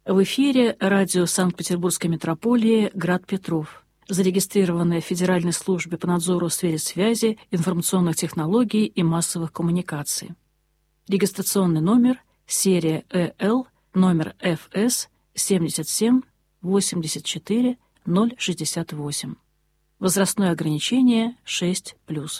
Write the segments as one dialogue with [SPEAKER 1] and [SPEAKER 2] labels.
[SPEAKER 1] В эфире радио Санкт-Петербургской метрополии «Град Петров», зарегистрированное в Федеральной службе по надзору в сфере связи, информационных технологий и массовых коммуникаций. Регистрационный номер, серия ЭЛ, номер ФС 77 84 068. Возрастное ограничение 6+.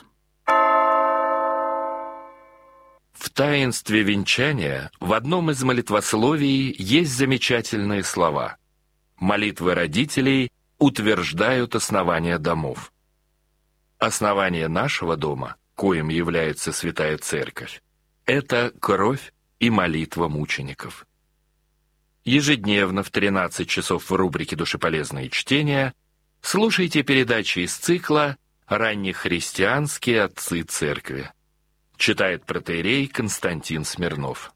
[SPEAKER 2] В таинстве венчания в одном из молитвословий есть замечательные слова. Молитвы родителей утверждают основания домов. Основание нашего дома, коим является Святая Церковь, это кровь и молитва мучеников. Ежедневно в 13 часов в рубрике «Душеполезные чтения» слушайте передачи из цикла «Раннехристианские отцы церкви». Читает протоиерей Константин Смирнов.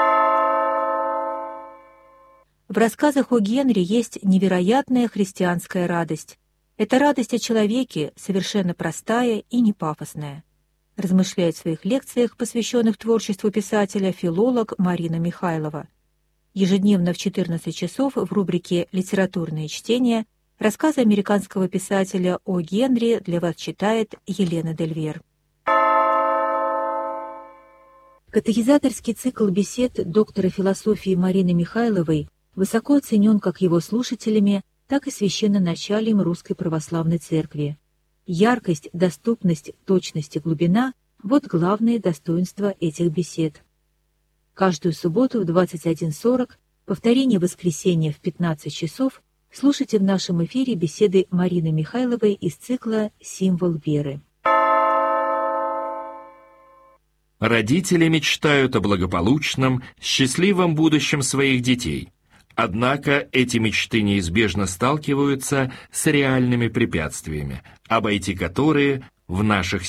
[SPEAKER 3] В рассказах о Генри есть невероятная христианская радость. Это радость о человеке, совершенно простая и не пафосная. Размышляет в своих лекциях, посвященных творчеству писателя, филолог Марина Михайлова. Ежедневно в 14 часов в рубрике «Литературные чтения» рассказы американского писателя о Генри для вас читает Елена Дельвер. Катехизаторский цикл бесед доктора философии Марины Михайловой высоко оценен как его слушателями, так и священноначалием Русской Православной Церкви. Яркость, доступность, точность и глубина – вот главные достоинства этих бесед. Каждую субботу в 21:40, повторение воскресенья в 15 часов, слушайте в нашем эфире беседы Марины Михайловой из цикла «Символ веры».
[SPEAKER 2] Родители мечтают о благополучном, счастливом будущем своих детей. Однако эти мечты неизбежно сталкиваются с реальными препятствиями, обойти которые в наших